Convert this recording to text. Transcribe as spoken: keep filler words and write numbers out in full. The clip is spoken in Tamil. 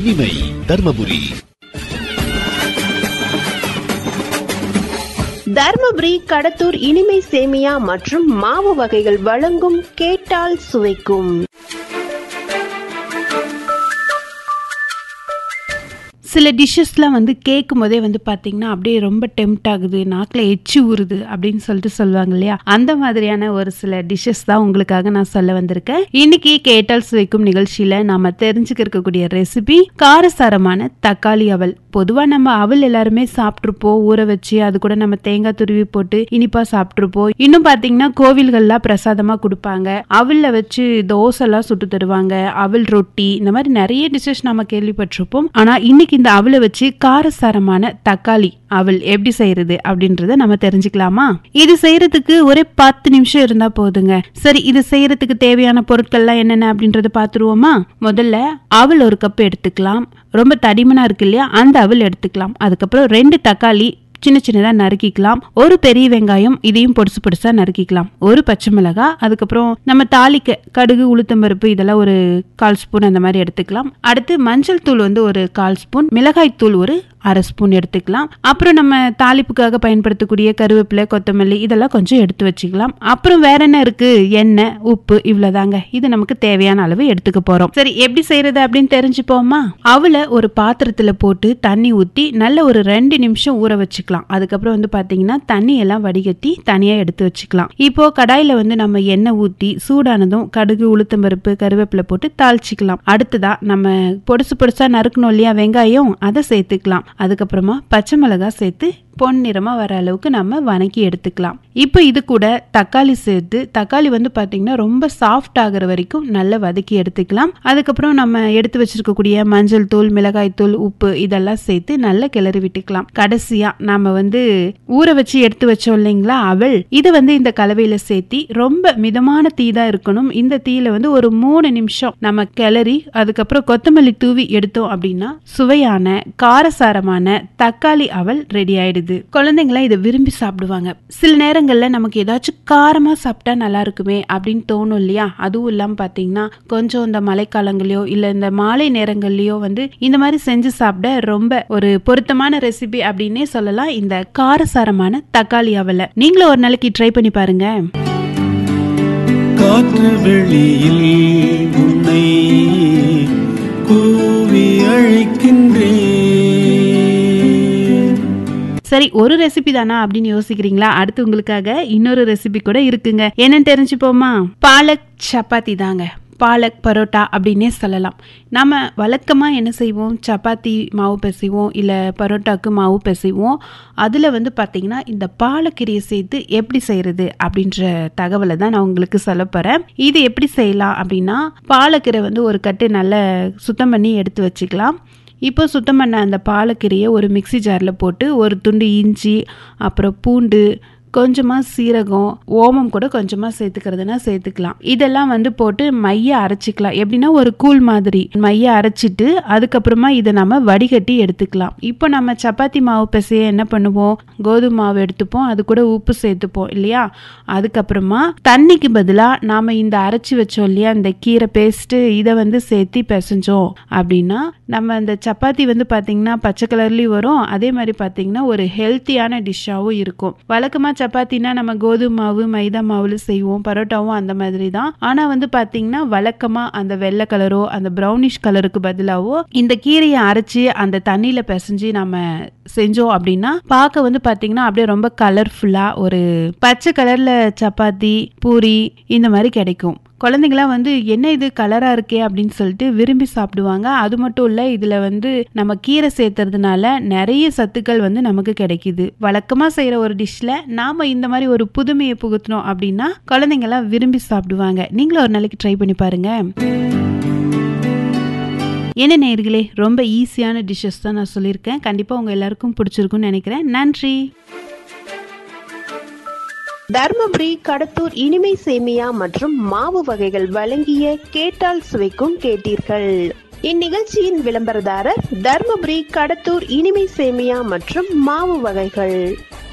இனிமை தர்மபுரி. தர்மபுரி கடத்தூர் இனிமை சேமியா மற்றும் மாவு வகைகள் வழங்கும் கேட்டால் சுவைக்கும். சில டிஷ்ஷஸ்லாம் வந்து கேட்கும் போதே வந்து பார்த்தீங்கன்னா அப்படியே ரொம்ப டெம்ட் ஆகுது, நாக்கில் எச்சி ஊறுது அப்படின்னு சொல்லிட்டு சொல்லுவாங்க இல்லையா. அந்த மாதிரியான ஒரு சில டிஷ்ஷஸ் தான் உங்களுக்காக நான் சொல்ல வந்திருக்கேன். இன்னைக்கு கேட்டால் சுவைக்கும் நிகழ்ச்சியில் நாம தெரிஞ்சுக்க இருக்கக்கூடிய ரெசிபி காரசாரமான தக்காளி அவல். பொதுவாக நம்ம அவல் எல்லாருமே சாப்பிட்ருப்போம், ஊற வச்சு அது கூட நம்ம தேங்காய் துருவி போட்டு இனிப்பா சாப்பிட்ருப்போம். இன்னும் பார்த்தீங்கன்னா கோவில்கள்லாம் பிரசாதமாக கொடுப்பாங்க. அவலில் வச்சு தோசைலாம் சுட்டு தருவாங்க, அவல் ரொட்டி, இந்த மாதிரி நிறைய டிஷ்ஷஸ் நம்ம கேள்விப்பட்டிருப்போம். ஆனால் இன்னைக்கு இந்த அவலை வச்சு காரசாரமான தக்காளி அவல் எப்படி செய்யறது அப்படின்றத நம்ம தெரிஞ்சுக்கலாமா? இது செய்யறதுக்கு ஒரே பத்து நிமிஷம் இருந்தா போதுங்க. சரி, இது செய்யறதுக்கு தேவையான பொருட்கள்லாம் என்னென்ன அப்படின்றத பாத்துருவோமா? முதல்ல அவல் ஒரு கப் எடுத்துக்கலாம். ரொம்ப தடிமனா இருக்கு இல்லையா, அந்த அவல் எடுத்துக்கலாம். அதுக்கப்புறம் ரெண்டு தக்காளி சின்ன சின்னதா நறுக்கிக்கலாம். ஒரு பெரிய வெங்காயம், இதையும் பொடுசு பொடுசா நறுக்கிக்கலாம். ஒரு பச்சை மிளகாய், அதுக்கப்புறம் நம்ம தாளிக்க கடுகு உளுத்தம்பருப்பு இதெல்லாம் ஒரு கால் ஸ்பூன் அந்த மாதிரி எடுத்துக்கலாம். அடுத்து மஞ்சள் தூள் வந்து ஒரு கால் ஸ்பூன், மிளகாய் தூள் ஒரு அரை ஸ்பூன் எடுத்துக்கலாம். அப்புறம் நம்ம தாளிப்புக்காக பயன்படுத்தக்கூடிய கருவேப்பிலை, கொத்தமல்லி இதெல்லாம் கொஞ்சம் எடுத்து வச்சுக்கலாம். அப்புறம் வேற என்ன இருக்கு? எண்ணெய், உப்பு, இவ்வளவுதாங்க. இது நமக்கு தேவையான அளவு எடுத்துக்க போறோம். சரி, எப்படி செய்யறது அப்படின்னு தெரிஞ்சுப்போமா? அவளை ஒரு பாத்திரத்துல போட்டு தண்ணி ஊத்தி நல்ல ஒரு ரெண்டு நிமிஷம் ஊற வச்சுக்கலாம். அதுக்கப்புறம் வந்து பாத்தீங்கன்னா தண்ணி எல்லாம் வடிகட்டி தனியா எடுத்து வச்சுக்கலாம். இப்போ கடாயில வந்து நம்ம எண்ணெய் ஊத்தி சூடானதும் கடுகு உளுத்தம்பருப்பு கருவேப்பிலை போட்டு தாளிச்சுக்கலாம். அடுத்ததா நம்ம பொடுசு பொடுசா நறுக்கணும் இல்லையா வெங்காயம், அதை சேர்த்துக்கலாம். அதுக்கப்புறமா பச்சை மிளகாய் சேர்த்து பொன்னிறமா வர அளவுக்கு நம்ம வணக்கி எடுத்துக்கலாம். இப்போ இது கூட தக்காளி சேர்த்து, தக்காளி வந்து பாத்தீங்கன்னா ரொம்ப சாஃப்ட் ஆகுற வரைக்கும் நல்லா வதக்கி எடுத்துக்கலாம். அதுக்கப்புறம் நம்ம எடுத்து வச்சிருக்கக்கூடிய மஞ்சள் தூள், மிளகாய் தூள், உப்பு இதெல்லாம் சேர்த்து நல்லா கிளறி விட்டுக்கலாம். கடைசியா நாம வந்து ஊற வச்சு எடுத்து வச்சோம் இல்லைங்களா அவல், இதை வந்து இந்த கலவையில சேர்த்தி ரொம்ப மிதமான தீ தான் இருக்கணும். இந்த தீயில வந்து ஒரு மூணு நிமிஷம் நம்ம கிளறி அதுக்கப்புறம் கொத்தமல்லி தூவி எடுத்தோம் அப்படின்னா சுவையான காரசாரமான தக்காளி அவல் ரெடி ஆயிடுது. குழந்தைங்களா இதை விரும்பி சாப்பிடுவாங்க. சில நேரங்கள்ல நமக்கு ஏதாச்சும் காரமா சாப்பிட்டா நல்லா இருக்குமே அப்படின்னு தோணும் இல்லையா. அதுவும் இல்லாம பாத்தீங்கன்னா கொஞ்சம் இந்த மழைக்காலங்களையோ இல்ல இந்த மாலை நேரங்கள்லயோ வந்து இந்த மாதிரி செஞ்சு சாப்பிட ரொம்ப ஒரு பொருத்தமான ரெசிபி அப்படின்னே சொல்லலாம் இந்த காரசாரமான தக்காளி அவலை. நீங்களும் ஒரு நாளைக்கு ட்ரை பண்ணி பாருங்க. காற்று வெளியில் உன்னை கூவி அழைக்கின்றேன். சரி, ஒரு ரெசிபி தானா அப்படின்னு யோசிக்கிறீங்களா? அடுத்து உங்களுக்காக இன்னொரு ரெசிபி கூட இருக்குங்க. என்னன்னு தெரிஞ்சுப்போமா? பாலக் சப்பாத்தி தாங்க. பாலக் பரோட்டா அப்படின்னே சொல்லலாம். நம்ம வழக்கமாக என்ன செய்வோம்? சப்பாத்தி மாவு பிசைவோம், இல்லை பரோட்டாக்கு மாவு பிசைவோம். அதில் வந்து பார்த்திங்கன்னா இந்த பாலக்கீரையை சேர்த்து எப்படி செய்கிறது அப்படின்ற தகவலை தான் நான் உங்களுக்கு சொல்ல போகிறேன். இது எப்படி செய்யலாம் அப்படின்னா, பாலக்கீரை வந்து ஒரு கட்டு நல்லா சுத்தம் பண்ணி எடுத்து வச்சுக்கலாம். இப்போ சுத்தம் பண்ண அந்த பாலக்கீரையை ஒரு மிக்சி ஜாரில் போட்டு ஒரு துண்டு இஞ்சி, அப்புறம் பூண்டு, கொஞ்சமாக சீரகம், ஓமம் கூட கொஞ்சமாக சேர்த்துக்கிறதுனா சேர்த்துக்கலாம். இதெல்லாம் வந்து போட்டு மைய அரைச்சிக்கலாம். எப்படின்னா ஒரு கூழ் மாதிரி மைய அரைச்சிட்டு அதுக்கப்புறமா இதை நம்ம வடிகட்டி எடுத்துக்கலாம். இப்போ நம்ம சப்பாத்தி மாவு பிசைய என்ன பண்ணுவோம்? கோதுமை மாவு எடுத்துப்போம், அது கூட உப்பு சேர்த்துப்போம் இல்லையா. அதுக்கப்புறமா தண்ணிக்கு பதிலாக நாம் இந்த அரைச்சி வச்சோம் இல்லையா இந்த கீரை பேஸ்ட்டு, இதை வந்து சேர்த்து பிசைஞ்சோம் அப்படின்னா நம்ம அந்த சப்பாத்தி வந்து பார்த்தீங்கன்னா பச்சை கலர்லேயும் வரும், அதே மாதிரி பார்த்தீங்கன்னா ஒரு ஹெல்த்தியான டிஷ்ஷாகவும் இருக்கும். வழக்கமாக சப்பாத்தினா நம்ம கோதுமை மாவு மைதா மாவுல செய்வோம், பரோட்டாவும் அந்த மாதிரி தான். ஆனா வந்து பாத்தீங்கன்னா வழக்கமா அந்த வெள்ளை கலரோ அந்த ப்ரௌனிஷ் கலருக்கு பதிலாவோ இந்த கீரையை அரைச்சி அந்த தண்ணியில பிசைஞ்சு நம்ம செஞ்சோம் அப்படின்னா பார்க்க வந்து பாத்தீங்கன்னா அப்படியே ரொம்ப கலர்ஃபுல்லா ஒரு பச்சை கலர்ல சப்பாத்தி பூரி இந்த மாதிரி கிடைக்கும். குழந்தைங்களாம் வந்து என்ன இது கலரா இருக்கே அப்படின்னு சொல்லிட்டு விரும்பி சாப்பிடுவாங்க. அது மட்டும் இல்ல, இதுல வந்து நம்ம கீரை சேர்த்துறதுனால நிறைய சத்துக்கள் வந்து நமக்கு கிடைக்குது. வழக்கமா செய்யற ஒரு டிஷ்ல நாம இந்த மாதிரி ஒரு புதுமையை புகுத்தணும் அப்படின்னா குழந்தைங்களாம் விரும்பி சாப்பிடுவாங்க. நீங்களும் ஒரு நாளைக்கு ட்ரை பண்ணி பாருங்க. என்ன நேயர்களே, ரொம்ப ஈஸியான டிஷ்ஷஸ் தான் நான் சொல்லியிருக்கேன். கண்டிப்பா உங்க எல்லாருக்கும் பிடிச்சிருக்கும்னு நினைக்கிறேன். நன்றி. தர்மபுரி கடத்தூர் இனிமை சேமியா மற்றும் மாவு வகைகள் வழங்கிய கேட்டால் சுவைக்கும் கேட்டீர்கள். இந்நிகழ்ச்சியின் விளம்பரதாரர் தர்மபுரி கடத்தூர் இனிமை சேமியா மற்றும் மாவு வகைகள்.